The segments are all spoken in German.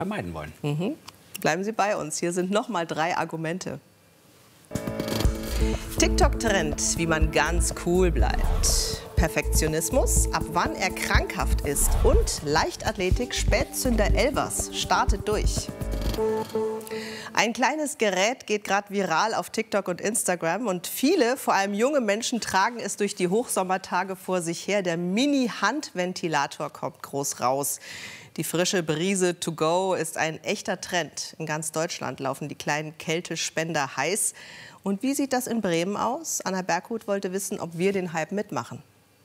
vermeiden wollen. Bleiben Sie bei uns. Hier sind noch mal 3 Argumente. TikTok-Trend, wie man ganz cool bleibt. Perfektionismus, ab wann er krankhaft ist. Und Leichtathletik, Spätzünder Elvers startet durch. Ein kleines Gerät geht gerade viral auf TikTok und Instagram. Und viele, vor allem junge Menschen, tragen es durch die Hochsommertage vor sich her. Der Mini-Handventilator kommt groß raus. Die frische Brise to go ist ein echter Trend. In ganz Deutschland laufen die kleinen Kältespender heiß. Und wie sieht das in Bremen aus? Anna Berghut wollte wissen, ob wir den Hype mitmachen.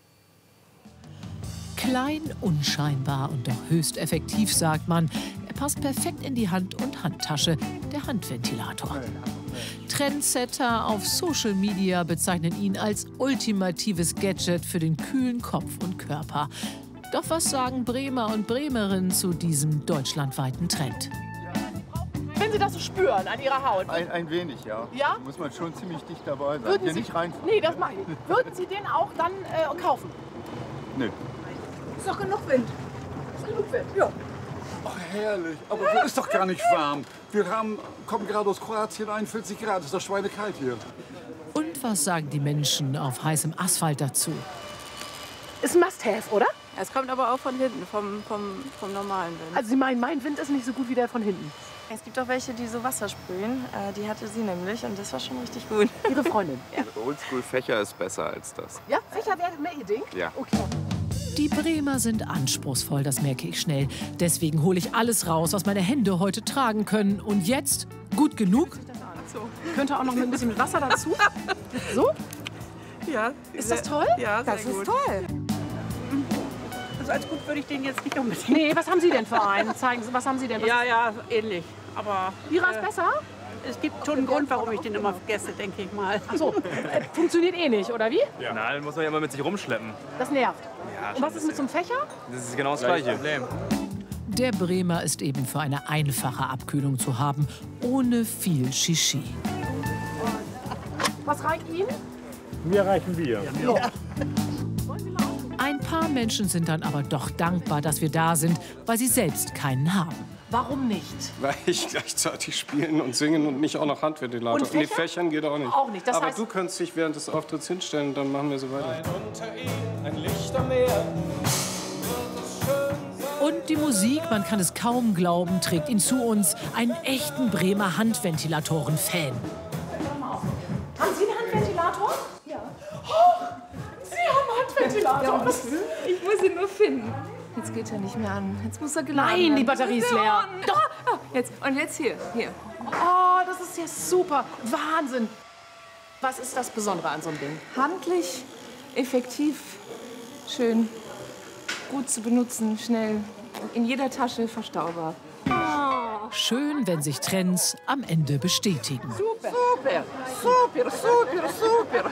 Klein, unscheinbar und doch höchst effektiv, sagt man. Er passt perfekt in die Hand- und Handtasche, der Handventilator. Trendsetter auf Social Media bezeichnen ihn als ultimatives Gadget für den kühlen Kopf und Körper. Doch was sagen Bremer und Bremerinnen zu diesem deutschlandweiten Trend? Wenn Sie das so spüren an Ihrer Haut. Ein wenig, ja. Ja? Muss man schon ziemlich dicht dabei sein. Würden Hier Sie, nicht rein. Nee, das mache ich. Würden Sie den auch dann kaufen? Nö. Ist doch genug Wind. Ist genug Wind, ja. Ach, herrlich. Aber hier ist doch gar nicht warm. Wir kommen gerade aus Kroatien, 41 Grad. Ist doch schweinekalt hier. Und was sagen die Menschen auf heißem Asphalt dazu? Ist ein Must-Have, oder? Es kommt aber auch von hinten, vom normalen Wind. Also Sie meinen, mein Wind ist nicht so gut wie der von hinten? Es gibt auch welche, die so Wasser sprühen. Die hatte sie nämlich und das war schon richtig gut. Ihre Freundin? Ja. Oldschool-Fächer ist besser als das. Ja? Fächer wäre mehr Ihr Ding? Ja. Okay. Die Bremer sind anspruchsvoll, das merke ich schnell. Deswegen hole ich alles raus, was meine Hände heute tragen können. Und jetzt, gut genug? So. Könnte auch noch ein bisschen mit Wasser dazu. So? Ja. Ist das toll? Ja, sehr das gut. ist toll. Also als gut würde ich den jetzt nicht unbedingt. Nee, was haben Sie denn für einen? Zeigen Sie, was haben Sie denn? Was Ja, ähnlich. Aber Ihrer ist besser? es gibt schon einen Grund, warum ich den immer vergesse, denke ich mal. Ach so, funktioniert eh nicht, oder wie? Ja. Na, dann muss man ja immer mit sich rumschleppen. Das nervt. Ja, Und was ist mit so einem Fächer? Das ist genau das Gleiche. Problem. Der Bremer ist eben für eine einfache Abkühlung zu haben, ohne viel Shishi. Was reicht Ihnen? Mir reichen Bier. Ja. Ein paar Menschen sind dann aber doch dankbar, dass wir da sind, weil sie selbst keinen haben. Warum nicht? Weil ich gleichzeitig spielen und singen und nicht auch noch Handventilator. Und Fächer? Nee, Fächern geht auch nicht. Auch nicht. Das aber heißt, du könntest dich während des Auftritts hinstellen, dann machen wir so weiter. Und die Musik, man kann es kaum glauben, trägt ihn zu uns, einen echten Bremer Handventilatoren-Fan. haben Sie einen Handventilator? Ja. Oh, Sie haben einen Handventilator. Ja, ich muss ihn nur finden. Jetzt geht er nicht mehr an. Jetzt muss er geladen werden. Nein, die Batterie ist leer. Doch. Jetzt, und jetzt hier. Oh, das ist ja super. Wahnsinn. Was ist das Besondere an so einem Ding? Handlich, effektiv, schön, gut zu benutzen, schnell, in jeder Tasche verstaubar. Schön, wenn sich Trends am Ende bestätigen. Super, super, super, super.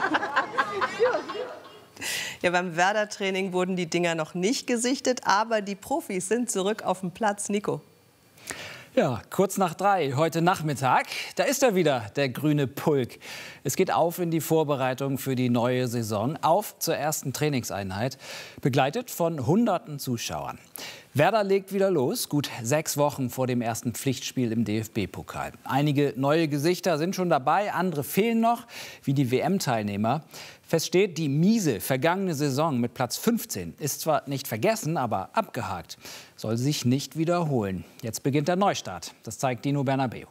Ja, beim Werder-Training wurden die Dinger noch nicht gesichtet, aber die Profis sind zurück auf dem Platz. Nico. Ja, kurz nach 3, heute Nachmittag, da ist er wieder, der grüne Pulk. Es geht auf in die Vorbereitung für die neue Saison, auf zur ersten Trainingseinheit, begleitet von hunderten Zuschauern. Werder legt wieder los, gut 6 Wochen vor dem ersten Pflichtspiel im DFB-Pokal. Einige neue Gesichter sind schon dabei, andere fehlen noch, wie die WM-Teilnehmer. Fest steht, die miese vergangene Saison mit Platz 15 ist zwar nicht vergessen, aber abgehakt. Soll sich nicht wiederholen. Jetzt beginnt der Neustart. Das zeigt Dino Bernabeu.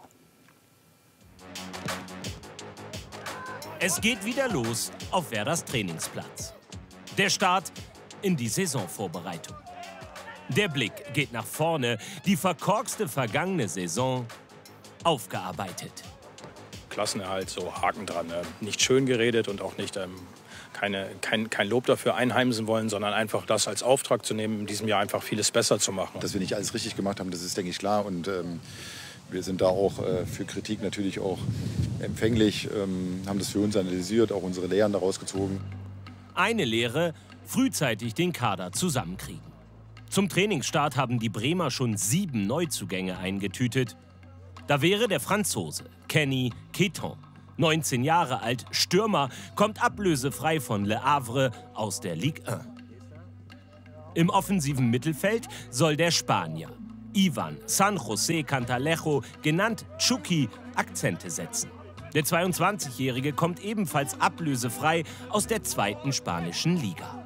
Es geht wieder los auf Werders Trainingsplatz. Der Start in die Saisonvorbereitung. Der Blick geht nach vorne. Die verkorkste vergangene Saison aufgearbeitet. Klassenerhalt, so Haken dran. Nicht schön geredet und auch nicht kein Lob dafür einheimsen wollen, sondern einfach das als Auftrag zu nehmen, in diesem Jahr einfach vieles besser zu machen. Dass wir nicht alles richtig gemacht haben, das ist, denke ich, klar. Und wir sind da auch für Kritik natürlich auch empfänglich, haben das für uns analysiert, auch unsere Lehren daraus gezogen. Eine Lehre, frühzeitig den Kader zusammenkriegen. Zum Trainingsstart haben die Bremer schon 7 Neuzugänge eingetütet. Da wäre der Franzose Kenny Queton, 19 Jahre alt, Stürmer, kommt ablösefrei von Le Havre aus der Ligue 1. Im offensiven Mittelfeld soll der Spanier Ivan San José Cantalejo, genannt Chucky, Akzente setzen. Der 22-Jährige kommt ebenfalls ablösefrei aus der 2. spanischen Liga.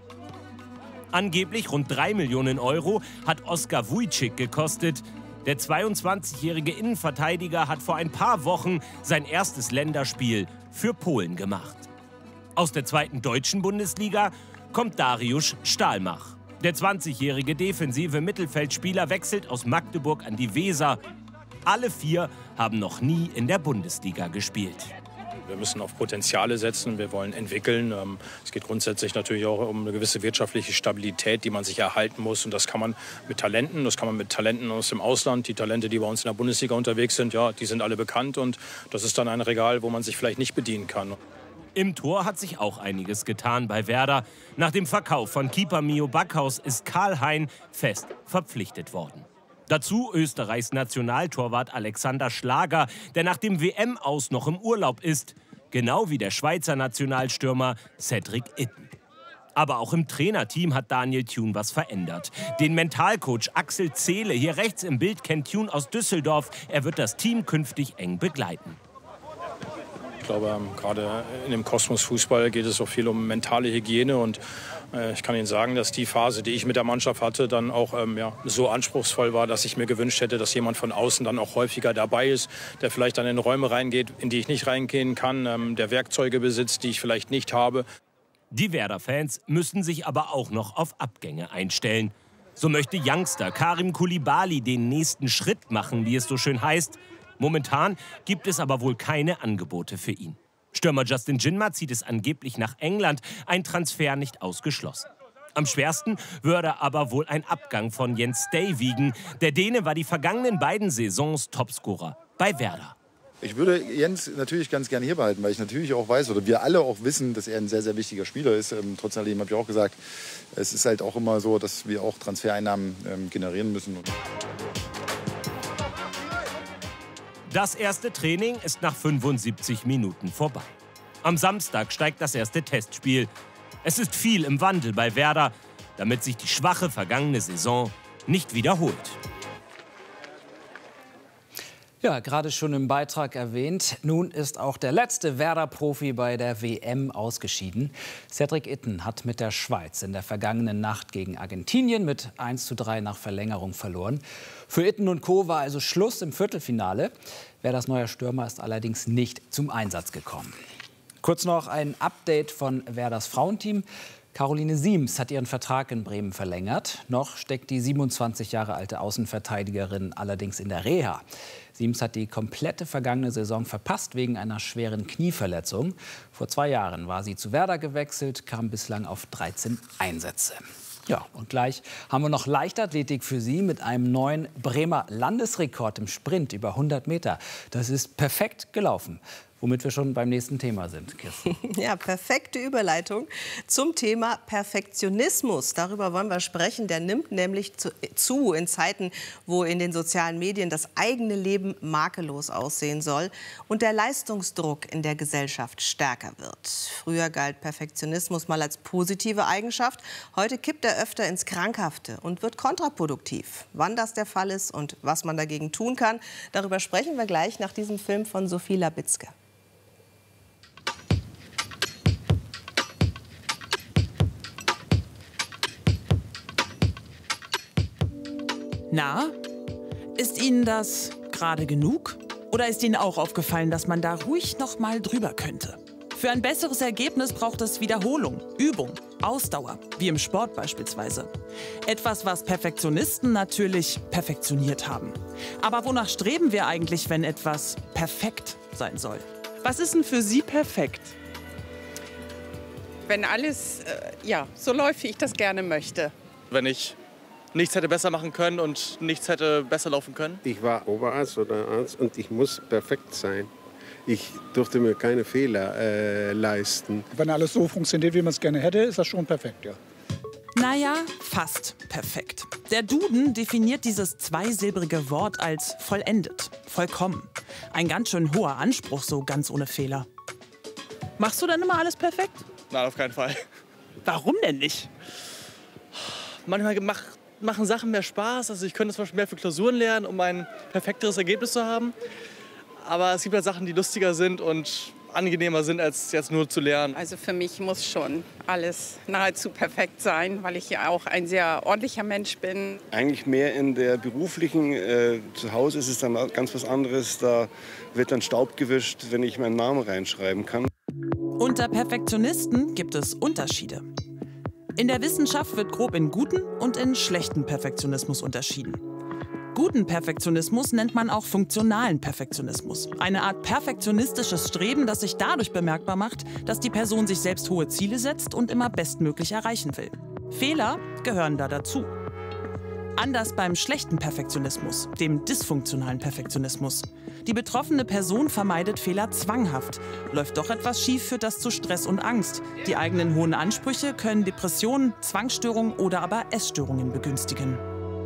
Angeblich rund 3 Millionen Euro hat Oskar Vujcic gekostet. Der 22-jährige Innenverteidiger hat vor ein paar Wochen sein erstes Länderspiel für Polen gemacht. Aus der 2. deutschen Bundesliga kommt Dariusz Stahlmach. Der 20-jährige defensive Mittelfeldspieler wechselt aus Magdeburg an die Weser. Alle 4 haben noch nie in der Bundesliga gespielt. Wir müssen auf Potenziale setzen, wir wollen entwickeln. Es geht grundsätzlich natürlich auch um eine gewisse wirtschaftliche Stabilität, die man sich erhalten muss. Und das kann man mit Talenten, aus dem Ausland. Die Talente, die bei uns in der Bundesliga unterwegs sind, ja, die sind alle bekannt. Und das ist dann ein Regal, wo man sich vielleicht nicht bedienen kann. Im Tor hat sich auch einiges getan bei Werder. Nach dem Verkauf von Keeper Mio Backhaus ist Karl Hein fest verpflichtet worden. Dazu Österreichs Nationaltorwart Alexander Schlager, der nach dem WM-Aus noch im Urlaub ist. Genau wie der Schweizer Nationalstürmer Cedric Itten. Aber auch im Trainerteam hat Daniel Thune was verändert. Den Mentalcoach Axel Zehle, hier rechts im Bild, kennt Thune aus Düsseldorf. Er wird das Team künftig eng begleiten. Ich glaube, gerade in dem Kosmos Fußball geht es auch viel um mentale Hygiene. Und ich kann Ihnen sagen, dass die Phase, die ich mit der Mannschaft hatte, dann auch so anspruchsvoll war, dass ich mir gewünscht hätte, dass jemand von außen dann auch häufiger dabei ist, der vielleicht dann in Räume reingeht, in die ich nicht reingehen kann, der Werkzeuge besitzt, die ich vielleicht nicht habe. Die Werder-Fans müssen sich aber auch noch auf Abgänge einstellen. So möchte Youngster Karim Koulibaly den nächsten Schritt machen, wie es so schön heißt. Momentan gibt es aber wohl keine Angebote für ihn. Stürmer Justin Jinma zieht es angeblich nach England, ein Transfer nicht ausgeschlossen. Am schwersten würde aber wohl ein Abgang von Jens Stay wiegen. Der Däne war die vergangenen beiden Saisons Topscorer bei Werder. Ich würde Jens natürlich ganz gerne hier behalten, weil ich natürlich auch weiß, oder wir alle auch wissen, dass er ein sehr, sehr wichtiger Spieler ist. Trotz alledem habe ich auch gesagt, es ist halt auch immer so, dass wir auch Transfereinnahmen generieren müssen. Das erste Training ist nach 75 Minuten vorbei. Am Samstag steigt das erste Testspiel. Es ist viel im Wandel bei Werder, damit sich die schwache vergangene Saison nicht wiederholt. Ja, gerade schon im Beitrag erwähnt, nun ist auch der letzte Werder-Profi bei der WM ausgeschieden. Cedric Itten hat mit der Schweiz in der vergangenen Nacht gegen Argentinien mit 1:3 nach Verlängerung verloren. Für Itten und Co. war also Schluss im Viertelfinale. Werders neuer Stürmer ist allerdings nicht zum Einsatz gekommen. Kurz noch ein Update von Werders Frauenteam. Caroline Siems hat ihren Vertrag in Bremen verlängert. Noch steckt die 27 Jahre alte Außenverteidigerin allerdings in der Reha. Siems hat die komplette vergangene Saison verpasst wegen einer schweren Knieverletzung. Vor 2 Jahren war sie zu Werder gewechselt, kam bislang auf 13 Einsätze. Ja, und gleich haben wir noch Leichtathletik für Sie mit einem neuen Bremer Landesrekord im Sprint über 100 Meter. Das ist perfekt gelaufen. Womit wir schon beim nächsten Thema sind, Kirsten. Ja, perfekte Überleitung zum Thema Perfektionismus. Darüber wollen wir sprechen. Der nimmt nämlich zu in Zeiten, wo in den sozialen Medien das eigene Leben makellos aussehen soll und der Leistungsdruck in der Gesellschaft stärker wird. Früher galt Perfektionismus mal als positive Eigenschaft. Heute kippt er öfter ins Krankhafte und wird kontraproduktiv. Wann das der Fall ist und was man dagegen tun kann, darüber sprechen wir gleich nach diesem Film von Sophie Labitzke. Na, ist Ihnen das gerade genug? Oder ist Ihnen auch aufgefallen, dass man da ruhig noch mal drüber könnte? Für ein besseres Ergebnis braucht es Wiederholung, Übung, Ausdauer, wie im Sport beispielsweise. Etwas, was Perfektionisten natürlich perfektioniert haben. Aber wonach streben wir eigentlich, wenn etwas perfekt sein soll? Was ist denn für Sie perfekt? Wenn alles so läuft, wie ich das gerne möchte. Wenn ich nichts hätte besser machen können und nichts hätte besser laufen können? Ich war Oberarzt oder Arzt und ich muss perfekt sein. Ich durfte mir keine Fehler leisten. Wenn alles so funktioniert, wie man es gerne hätte, ist das schon perfekt, ja. Naja, fast perfekt. Der Duden definiert dieses zweisilbrige Wort als vollendet, vollkommen. Ein ganz schön hoher Anspruch, so ganz ohne Fehler. Machst du dann immer alles perfekt? Nein, auf keinen Fall. Warum denn nicht? Manchmal machen Sachen mehr Spaß. Also ich könnte zum Beispiel mehr für Klausuren lernen, um ein perfekteres Ergebnis zu haben. Aber es gibt halt Sachen, die lustiger sind und angenehmer sind, als jetzt nur zu lernen. Also für mich muss schon alles nahezu perfekt sein, weil ich ja auch ein sehr ordentlicher Mensch bin. Eigentlich mehr in der beruflichen, zu Hause ist es dann ganz was anderes. Da wird dann Staub gewischt, wenn ich meinen Namen reinschreiben kann. Unter Perfektionisten gibt es Unterschiede. In der Wissenschaft wird grob in guten und in schlechten Perfektionismus unterschieden. Guten Perfektionismus nennt man auch funktionalen Perfektionismus. Eine Art perfektionistisches Streben, das sich dadurch bemerkbar macht, dass die Person sich selbst hohe Ziele setzt und immer bestmöglich erreichen will. Fehler gehören da dazu. Anders beim schlechten Perfektionismus, dem dysfunktionalen Perfektionismus. Die betroffene Person vermeidet Fehler zwanghaft. Läuft doch etwas schief, führt das zu Stress und Angst. Die eigenen hohen Ansprüche können Depressionen, Zwangsstörungen oder aber Essstörungen begünstigen.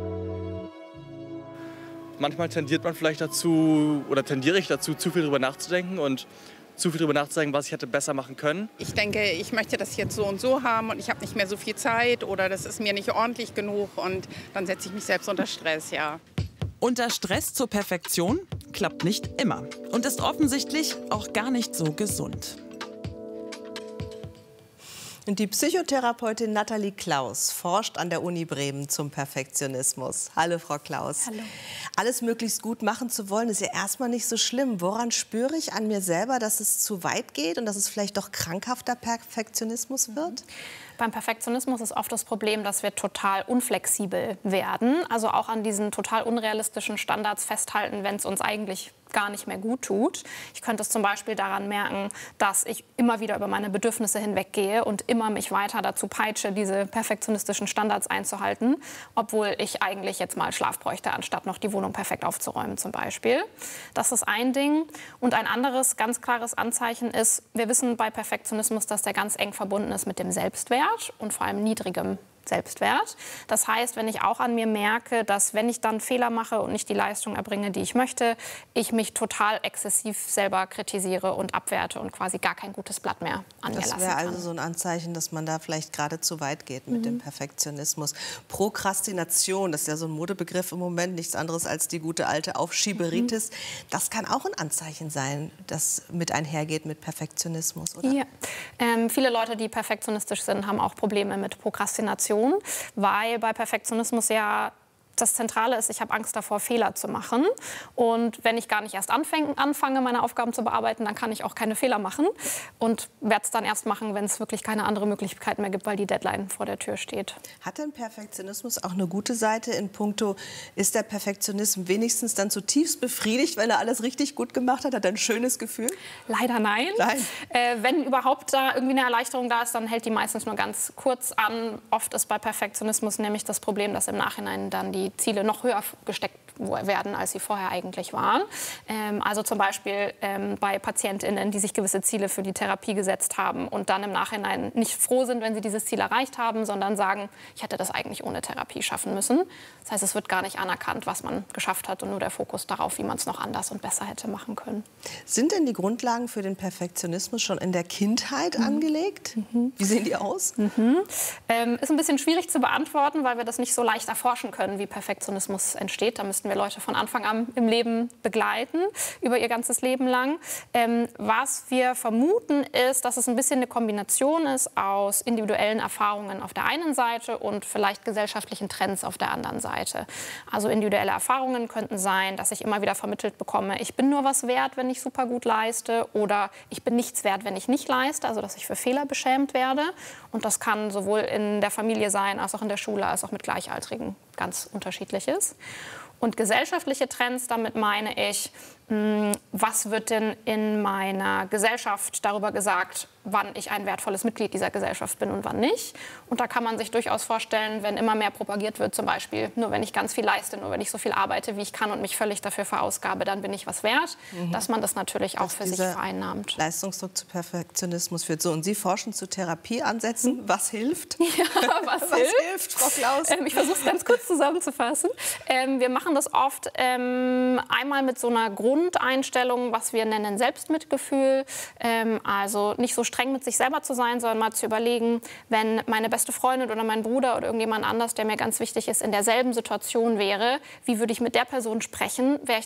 Manchmal tendiert man vielleicht dazu, oder tendiere ich dazu, zu viel darüber nachzudenken und zu viel darüber nachzudenken, was ich hätte besser machen können. Ich denke, ich möchte das jetzt so und so haben und ich habe nicht mehr so viel Zeit oder das ist mir nicht ordentlich genug und dann setze ich mich selbst unter Stress, ja. Unter Stress zur Perfektion klappt nicht immer und ist offensichtlich auch gar nicht so gesund. Die Psychotherapeutin Nathalie Klaus forscht an der Uni Bremen zum Perfektionismus. Hallo, Frau Klaus. Hallo. Alles möglichst gut machen zu wollen, ist ja erstmal nicht so schlimm. Woran spüre ich an mir selber, dass es zu weit geht und dass es vielleicht doch krankhafter Perfektionismus wird? Beim Perfektionismus ist oft das Problem, dass wir total unflexibel werden. Also auch an diesen total unrealistischen Standards festhalten, wenn es uns eigentlich gar nicht mehr gut tut. Ich könnte es zum Beispiel daran merken, dass ich immer wieder über meine Bedürfnisse hinweggehe und immer mich weiter dazu peitsche, diese perfektionistischen Standards einzuhalten, obwohl ich eigentlich jetzt mal Schlaf bräuchte, anstatt noch die Wohnung perfekt aufzuräumen zum Beispiel. Das ist ein Ding. Und ein anderes ganz klares Anzeichen ist, wir wissen bei Perfektionismus, dass der ganz eng verbunden ist mit dem Selbstwert und vor allem niedrigem Selbstwert. Das heißt, wenn ich auch an mir merke, dass wenn ich dann Fehler mache und nicht die Leistung erbringe, die ich möchte, ich mich total exzessiv selber kritisiere und abwerte und quasi gar kein gutes Blatt mehr an mir lassen kann. Das wäre also so ein Anzeichen, dass man da vielleicht gerade zu weit geht mit dem Perfektionismus. Prokrastination, das ist ja so ein Modebegriff im Moment, nichts anderes als die gute alte Aufschieberitis. Das kann auch ein Anzeichen sein, das mit einhergeht mit Perfektionismus, oder? Ja. Viele Leute, die perfektionistisch sind, haben auch Probleme mit Prokrastination. Weil bei Perfektionismus ja das Zentrale ist, ich habe Angst davor, Fehler zu machen. Und wenn ich gar nicht erst anfange, meine Aufgaben zu bearbeiten, dann kann ich auch keine Fehler machen. Und werde es dann erst machen, wenn es wirklich keine andere Möglichkeit mehr gibt, weil die Deadline vor der Tür steht. Hat denn Perfektionismus auch eine gute Seite in puncto, ist der Perfektionist wenigstens dann zutiefst befriedigt, wenn er alles richtig gut gemacht hat? Hat er ein schönes Gefühl? Leider nein. Wenn überhaupt da irgendwie eine Erleichterung da ist, dann hält die meistens nur ganz kurz an. Oft ist bei Perfektionismus nämlich das Problem, dass im Nachhinein dann die Ziele noch höher gesteckt werden, als sie vorher eigentlich waren. Also zum Beispiel bei PatientInnen, die sich gewisse Ziele für die Therapie gesetzt haben und dann im Nachhinein nicht froh sind, wenn sie dieses Ziel erreicht haben, sondern sagen, ich hätte das eigentlich ohne Therapie schaffen müssen. Das heißt, es wird gar nicht anerkannt, was man geschafft hat und nur der Fokus darauf, wie man es noch anders und besser hätte machen können. Sind denn die Grundlagen für den Perfektionismus schon in der Kindheit angelegt? Wie sehen die aus? Ist ein bisschen schwierig zu beantworten, weil wir das nicht so leicht erforschen können, wie Perfektionismus entsteht. Da müssten wir Leute von Anfang an im Leben begleiten, über ihr ganzes Leben lang. Was wir vermuten, ist, dass es ein bisschen eine Kombination ist aus individuellen Erfahrungen auf der einen Seite und vielleicht gesellschaftlichen Trends auf der anderen Seite. Also individuelle Erfahrungen könnten sein, dass ich immer wieder vermittelt bekomme, ich bin nur was wert, wenn ich super gut leiste, oder ich bin nichts wert, wenn ich nicht leiste, also dass ich für Fehler beschämt werde. Und das kann sowohl in der Familie sein, als auch in der Schule, als auch mit Gleichaltrigen ganz unterschiedlich ist. Und gesellschaftliche Trends, damit meine ich, was wird denn in meiner Gesellschaft darüber gesagt, wann ich ein wertvolles Mitglied dieser Gesellschaft bin und wann nicht. Und da kann man sich durchaus vorstellen, wenn immer mehr propagiert wird, zum Beispiel, nur wenn ich ganz viel leiste, nur wenn ich so viel arbeite, wie ich kann und mich völlig dafür verausgabe, dann bin ich was wert, dass man das natürlich auch für sich vereinnahmt. Leistungsdruck zu Perfektionismus führt. So, und Sie forschen zu Therapieansätzen. Was hilft? Ja, was hilft, Frau Klaus? Ich versuche es ganz kurz zusammenzufassen. Wir machen das oft einmal mit so einer Grundlage Grundeinstellung, was wir nennen Selbstmitgefühl. Also nicht so streng mit sich selber zu sein, sondern mal zu überlegen, wenn meine beste Freundin oder mein Bruder oder irgendjemand anders, der mir ganz wichtig ist, in derselben Situation wäre, wie würde ich mit der Person sprechen? Wäre ich